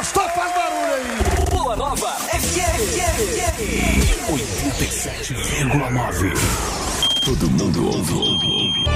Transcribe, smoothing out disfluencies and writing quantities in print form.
gostou, faz barulho aí. Boa Nova FM 87,9. Todo mundo ouve.